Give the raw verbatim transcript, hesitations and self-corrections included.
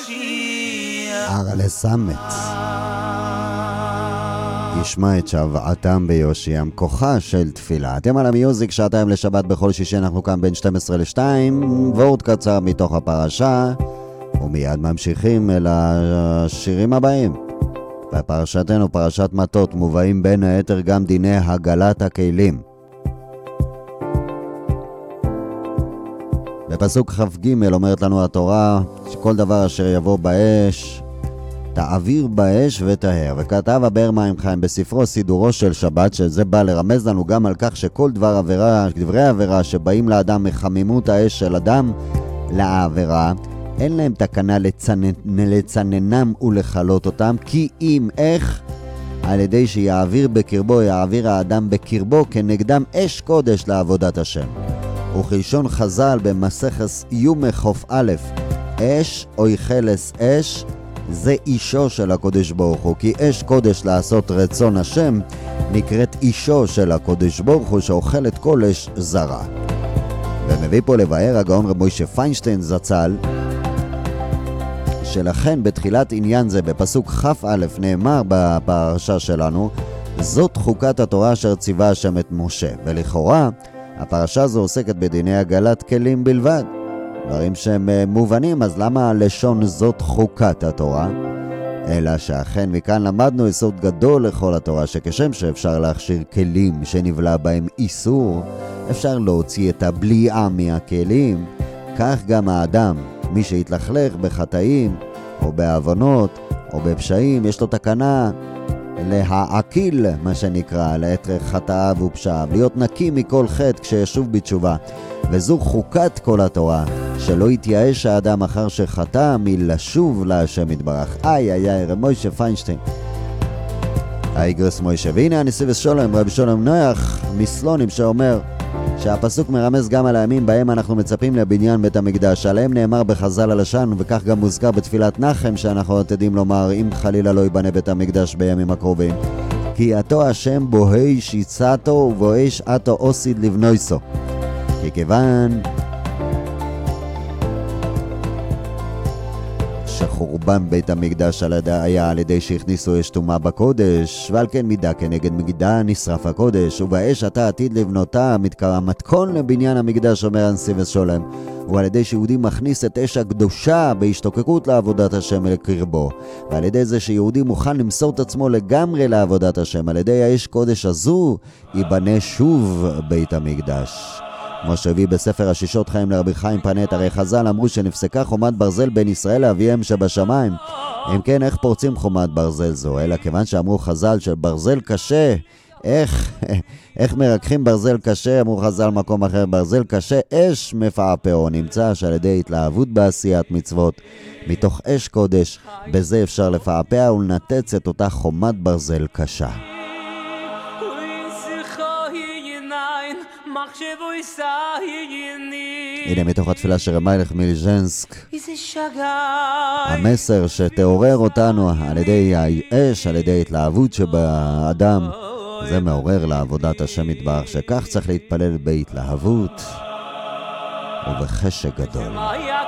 ארלה סמט ישמע את שבעתם ביושיעם, כוחה של תפילה. אתם על המיוזיק, שעתיים לשבת בכל שישי, אנחנו כאן בין שתים עשרה לשתיים, וורט קצר מתוך הפרשה, ומיד ממשיכים אל השירים הבאים. בפרשתנו, פרשת מטות, מובאים בין היתר גם דיני הגלת הכלים. בפסוק כ"ג אומרת לנו התורה שכל דבר אשר יבוא באש תעביר באש וטהר. וכתב הבאר מים חיים בספרו סידורו של שבת, שזה בא לרמז לנו גם על כך שכל דבר עבירה, דברי עבירה שבאים לאדם מחמימות האש של אדם לעבירה, אין להם תקנה לצננ... לצננם ולחלות אותם, כי אם איך על ידי שיעביר בקרבו, יעביר האדם בקרבו כנגדם אש קודש לעבודת השם. וכלשון חז"ל במסכת יומא חוף א', אש או יחלס אש זה אישו של הקודש ברוך הוא, כי אש קודש לעשות רצון השם נקראת אישו של הקודש ברוך הוא, שאוכלת כל אש זרה. ומביא פה לבאר הגאון רב מוישה פיינשטיין זצ"ל, שלכן בתחילת עניין זה בפסוק כ"א נאמר בפרשה שלנו, זאת חוקת התורה אשר ציווה השם את משה. ולכאורה הפרשה הזו עוסקת בדיני הגלת כלים בלבד, דברים שהם מובנים, אז למה לשון זאת חוקת התורה? אלא שאכן מכאן למדנו יסוד גדול לכל התורה, שכשם שאפשר להכשיר כלים שנבלע בהם איסור, אפשר להוציא את הבליעה מהכלים, כך גם האדם, מי שהתלכלך בחטאים או בעוונות או בפשעים, יש לו תקנה להעקיל, מה שנקרא, לעת חטאיו ופשעיו, להיות נקי מכל חטא כשישוב בתשובה. וזו חוקת כל התורה, שלא יתייאש האדם אחר שחטא מלשוב להשם יתברך. איי איי איי, רב מוישה פיינשטיין איגרס מוישה. והנה הנשיא ושולם רבי שולם נויח מסלונים שאומר שהפסוק מרמז גם על הימים בהם אנחנו מצפים לבניין בית המקדש, עליהם נאמר בחז"ל הלשון, וכך גם מוזכר בתפילת נחם שאנחנו עתידים לומר אם חלילה לא ייבנה בית המקדש בימים הקרובים, כי עתו השם בוהי שיצתו ובוהי שעתו אוסיד לבנויסו. כי כיוון שחורבן בית המקדש היה על ידי שהכניסו אש טומאה בקודש, ועל כן מידה כנגד מגידה נשרף הקודש, ובאש אתה עתיד לבנותה, המתכון לבניין המקדש, אומר הנשיא ושולם, הוא על ידי שיהודי מכניס את אש הקדושה בהשתוקקות לעבודת השם אל קרבו, ועל ידי זה שיהודי מוכן למסור את עצמו לגמרי לעבודת השם, על ידי האש קודש הזו ייבנה שוב בית המקדש. כמו שהביא בספר השישות חיים לרבי חיים פנט, הרי חז"ל אמרו שנפסקה חומת ברזל בין ישראל לאביהם שבשמיים. אם כן, איך פורצים חומת ברזל זו? אלא כיוון שאמרו חז"ל שברזל קשה, איך, איך מרככים ברזל קשה? אמרו חז"ל מקום אחר, ברזל קשה, אש מפעפעו. נמצא שעל ידי התלהבות בעשיית מצוות, מתוך אש קודש, בזה אפשר לפעפע ולנתץ את אותה חומת ברזל קשה. הנה מתוך התפילה של רמייך מליז'נסק, המסר שתעורר אותנו על ידי האש, על ידי התלהבות שבאדם, זה מעורר לעבודת השם יתברך, שכך צריך להתפלל בהתלהבות ובחשק גדול.